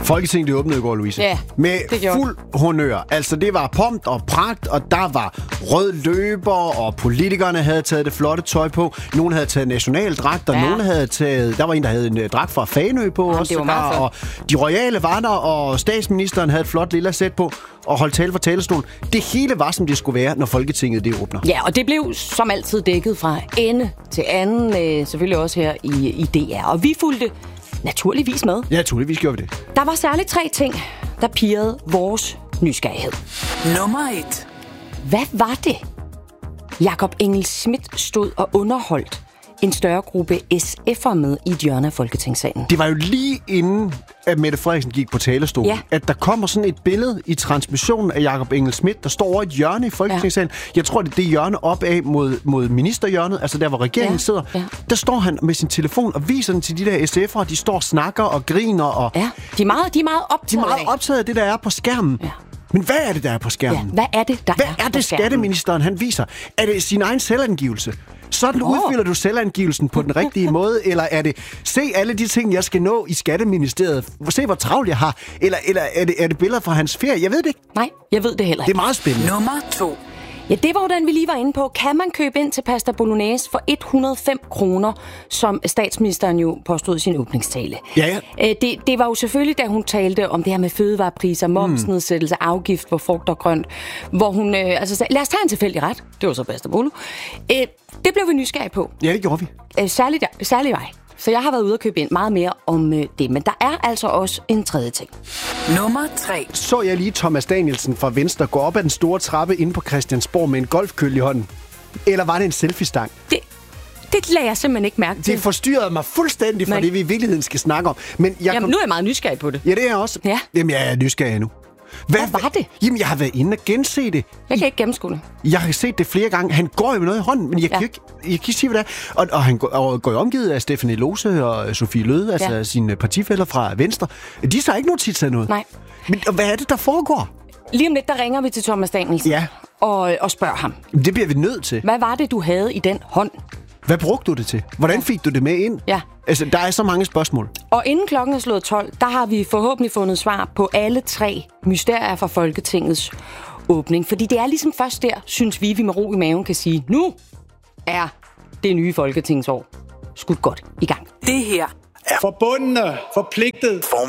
Folketinget det åbnede i går, Louise. Ja, med det fuld honør. Altså, det var pomp og pragt, og der var rød løber, og politikerne havde taget det flotte tøj på. Nogen havde taget nationaldragt, og nogen havde taget... Der var en, der havde en dragt fra Fanø på også. Og de royale var der, og statsministeren havde et flot lille sæt på, og holdt tale fra talerstolen. Det hele var, som det skulle være, når Folketinget det åbner. Ja, og det blev som altid dækket fra ende til anden, selvfølgelig også her i DR. Og vi fulgte naturligvis med. Ja, naturligvis gjorde vi det. Der var særligt 3 ting, der pirrede vores nysgerrighed. Nummer 1. Hvad var det? Jakob Engel-Schmidt stod og underholdt en større gruppe SF'er med i et hjørne af Folketingssalen. Det var jo lige inden, at Mette Frederiksen gik på talerstolen, at der kommer sådan et billede i transmissionen af Jakob Engel-Schmidt, der står over et hjørne i Folketingssalen. Jeg tror, det er det hjørne opad mod ministerhjørnet, altså der, hvor regeringen sidder. Ja. Der står han med sin telefon og viser den til de der SF'ere. De står og snakker og griner. Og ja, de er meget optaget. De er meget optaget af det, der er på skærmen. Ja. Men hvad er det, der er på skærmen? Ja, hvad er det, der er på skærmen? Hvad er det, skatteministeren han viser? Er det sin egen selvangivelse? Sådan udfylder du selvangivelsen på den rigtige måde, eller er det, se alle de ting, jeg skal nå i Skatteministeriet, se hvor travlt jeg har, eller er det billeder fra hans ferie? Jeg ved det ikke. Nej, jeg ved det heller ikke. Det er meget spændende. Nummer 2. Ja, det var den, vi lige var inde på. Kan man købe ind til pasta bolognese for 105 kroner, som statsministeren jo påstod i sin åbningstale? Ja. Det var jo selvfølgelig, da hun talte om det her med fødevarepriser, momsnedsættelse, afgift på frugt og grønt, hvor hun sagde, lad os tage en tilfældig ret. Det var så pasta bolo. Det blev vi nysgerrige på. Ja, det gjorde vi. Særligt mig. Så jeg har været ude og købe ind meget mere om det. Men der er altså også en tredje ting. Nummer 3. Så jeg lige Thomas Danielsen fra Venstre gå op ad den store trappe inde på Christiansborg med en golfkølle i hånden? Eller var det en selfie-stang? Det lader jeg simpelthen ikke mærke til. Det forstyrrede mig fuldstændig fra det, vi i virkeligheden skal snakke om. Men nu er jeg meget nysgerrig på det. Ja, det er jeg også. Ja. Jamen, jeg er nysgerrig nu. Hvad var det? Jamen, jeg har været inde og gense det. Jeg kan ikke gennemskue det. Jeg har set det flere gange. Han går jo med noget i hånden, men jeg kan ikke sige, hvad det er. Og han går jo omgivet af Stephanie Lose og Sofie Løde, altså sine partifæller fra Venstre. De så ikke notits af noget. Nej. Men hvad er det, der foregår? Lige om lidt, der ringer vi til Thomas Danielsen og spørger ham. Det bliver vi nødt til. Hvad var det, du havde i den hånd? Hvad brugte du det til? Hvordan fik du det med ind? Ja. Altså, der er så mange spørgsmål. Og inden klokken er slået 12, der har vi forhåbentlig fundet svar på alle 3 mysterier fra Folketingets åbning. Fordi det er ligesom først der, synes vi med ro i maven kan sige, nu er det nye folketingsår skudt godt i gang. Det her er forbundne, forpligtet